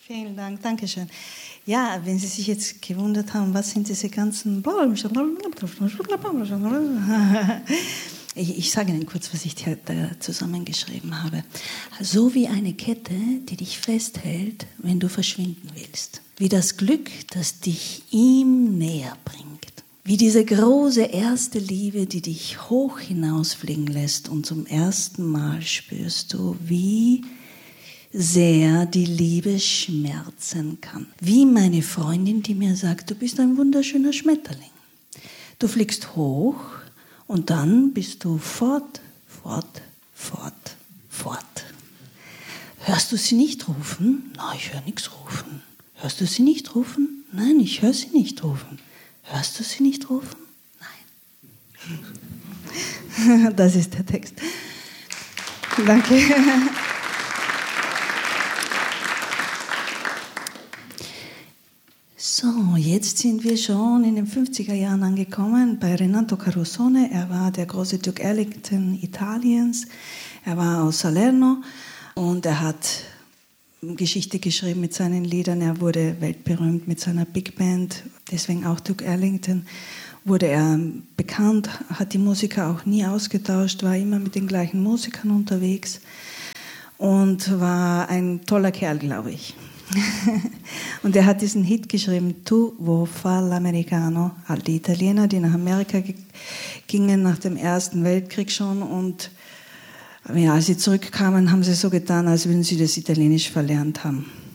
Vielen Dank, danke schön. Ja, wenn Sie sich jetzt gewundert haben, was sind diese ganzen... Ich sage Ihnen kurz, was ich da zusammengeschrieben habe. So wie eine Kette, die dich festhält, wenn du verschwinden willst. Wie das Glück, das dich ihm näher bringt. Wie diese große erste Liebe, die dich hoch hinausfliegen lässt und zum ersten Mal spürst du, wie sehr die Liebe schmerzen kann. Wie meine Freundin, die mir sagt, du bist ein wunderschöner Schmetterling. Du fliegst hoch und dann bist du fort. Hörst du sie nicht rufen? Nein, ich höre nichts rufen. Hörst du sie nicht rufen? Nein, ich höre sie nicht rufen. Hörst du sie nicht rufen? Nein. Das ist der Text. Danke. So, jetzt sind wir schon in den 50er Jahren angekommen bei Renato Carosone. Er war der große Duke Ellington Italiens. Er war aus Salerno und er hat Geschichte geschrieben mit seinen Liedern. Er wurde weltberühmt mit seiner Big Band, deswegen auch Duke Ellington. Wurde er bekannt, hat die Musiker auch nie ausgetauscht, war immer mit den gleichen Musikern unterwegs und war ein toller Kerl, glaube ich. Und er hat diesen Hit geschrieben, Tu vuoi far l'americano, all die Italiener, die nach Amerika gingen nach dem Ersten Weltkrieg schon und ja, als sie zurückkamen, haben sie so getan, als würden sie das Italienisch verlernt haben.